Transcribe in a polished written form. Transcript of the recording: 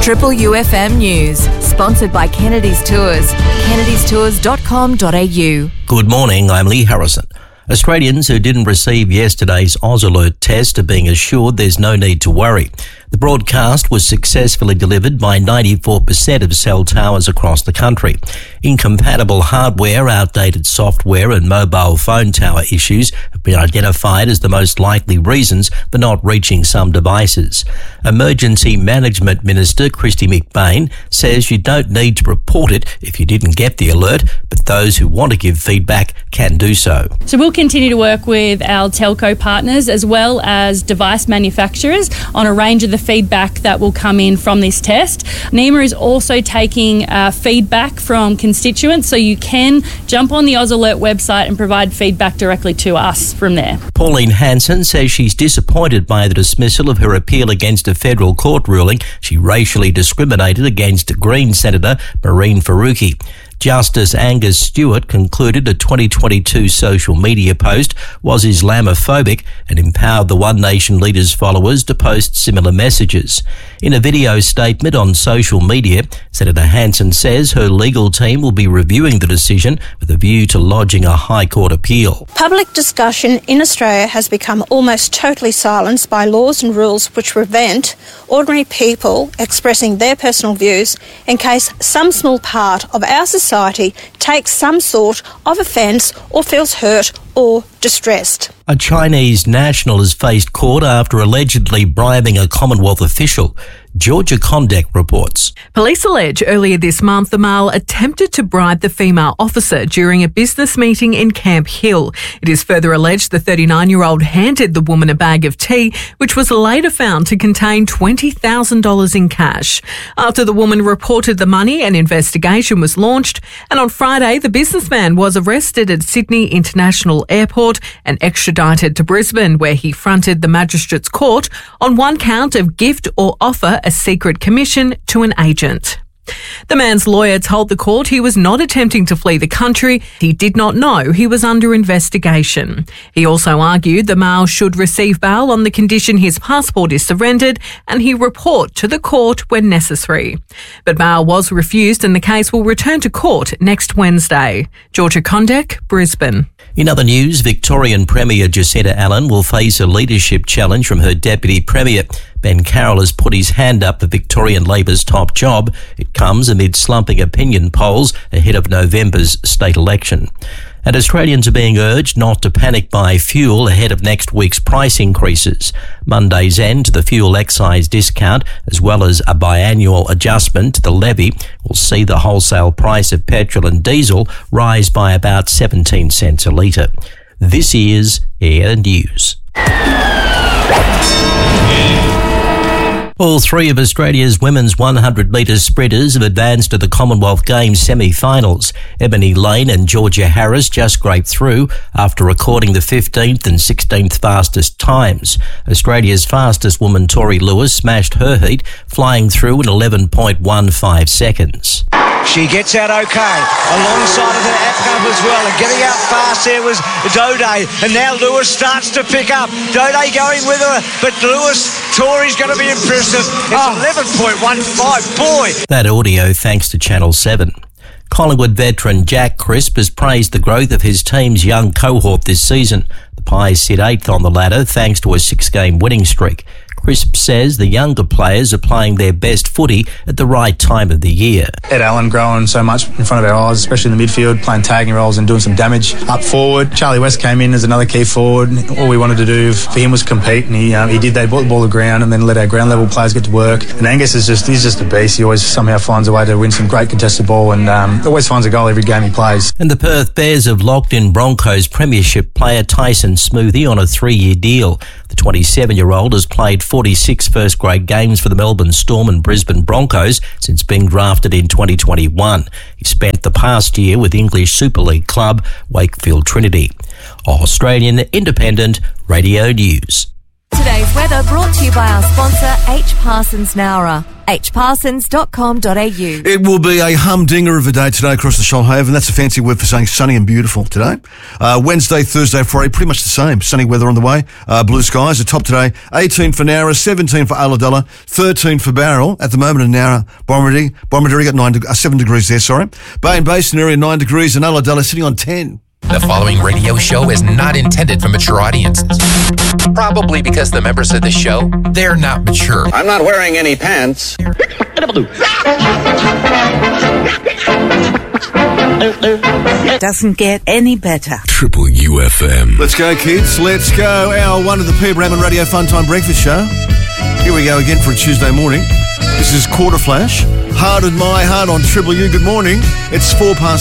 Triple UFM News, sponsored by Kennedy's Tours. kennedystours.com.au. Good morning, I'm Lee Harrison. Australians who didn't receive yesterday's Oz Alert test are being assured there's no need to worry. The broadcast was successfully delivered by 94% of cell towers across the country. Incompatible hardware, outdated software and mobile phone tower issues have been identified as the most likely reasons for not reaching some devices. Emergency Management Minister Kristy McBain says you don't need to report it if you didn't get the alert, but those who want to give feedback can do so. So we'll continue to work with our telco partners as well as device manufacturers on a range of the feedback that will come in from this test. NEMA is also taking feedback from constituents, so you can jump on the Oz Alert website and provide feedback directly to us from there. Pauline Hanson says she's disappointed by the dismissal of her appeal against a federal court ruling she racially discriminated against Green Senator Mehreen Faruqi. Justice Angus Stewart concluded a 2022 social media post was Islamophobic and empowered the One Nation leader's followers to post similar messages. In a video statement on social media, Senator Hanson says her legal team will be reviewing the decision with a view to lodging a High Court appeal. Public discussion in Australia has become almost totally silenced by laws and rules which prevent ordinary people expressing their personal views in case some small part of our society takes some sort of offence or feels hurt or distressed. A Chinese national has faced court after allegedly bribing a Commonwealth official. Georgia Condek reports. Police allege earlier this month the male attempted to bribe the female officer during a business meeting in Camp Hill. It is further alleged the 39-year-old handed the woman a bag of tea, which was later found to contain $20,000 in cash. After the woman reported the money, an investigation was launched, and on Friday the businessman was arrested at Sydney International Airport and extradited to Brisbane, where he fronted the magistrate's court on one count of gift or offer a secret commission to an agent. The man's lawyer told the court he was not attempting to flee the country. He did not know he was under investigation. He also argued the male should receive bail on the condition his passport is surrendered and he report to the court when necessary. But bail was refused and the case will return to court next Wednesday. Georgia Condek, Brisbane. In other news, Victorian Premier Jacinta Allen will face a leadership challenge from her Deputy Premier. Ben Carroll has put his hand up for Victorian Labor's top job. It comes amid slumping opinion polls ahead of November's state election. And Australians are being urged not to panic buy fuel ahead of next week's price increases. Monday's end to the fuel excise discount, as well as a biannual adjustment to the levy, will see the wholesale price of petrol and diesel rise by about 17 cents a litre. This is Air News. All three of Australia's women's 100-metre sprinters have advanced to the Commonwealth Games semi-finals. Ebony Lane and Georgia Harris just scraped through after recording the 15th and 16th fastest times. Australia's fastest woman, Tori Lewis, smashed her heat, flying through in 11.15 seconds. She gets out okay, alongside of the Apcom as well, and getting out fast there was Dode, and now Lewis starts to pick up. Dode going with her, but Tori's going to be impressive. It's 11.15, boy. That audio thanks to Channel 7. Collingwood veteran Jack Crisp has praised the growth of his team's young cohort this season. The Pies sit 8th on the ladder thanks to a 6-game winning streak. Crisp says the younger players are playing their best footy at the right time of the year. Ed Allen growing so much in front of our eyes, especially in the midfield, playing tagging roles and doing some damage up forward. Charlie West came in as another key forward. All we wanted to do for him was compete, and he did that. He brought the ball to the ground and then let our ground level players get to work. And Angus he's just a beast. He always somehow finds a way to win some great contested ball and always finds a goal every game he plays. And the Perth Bears have locked in Broncos premiership player Tyson Smoothy on a 3-year deal. The 27-year-old has played 46 first-grade games for the Melbourne Storm and Brisbane Broncos since being drafted in 2021. He spent the past year with English Super League club Wakefield Trinity. Australian Independent Radio News. Today's weather brought to you by our sponsor H. Parsons Nowra. hparsons.com.au. It will be a humdinger of a day today across the Shoalhaven. That's a fancy word for saying sunny and beautiful today. Wednesday, Thursday, Friday, pretty much the same. Sunny weather on the way. Blue skies. The top today, 18 for Nowra, 17 for Ulladulla, 13 for Barrel. At the moment in Nowra, Bomaderry got 7 degrees there, sorry. Bay and Basin area, 9 degrees, and Ulladulla sitting on 10. The following radio show is not intended for mature audiences. Probably because the members of the show, they're not mature. I'm not wearing any pants. It doesn't get any better. Triple UFM. Let's go, kids. Let's go. Hour 1 of the P. Bramman Radio Fun Time Breakfast Show. Here we go again for a Tuesday morning. This is Quarter Flash. Hard in my heart on Triple U. Good morning. It's 4 past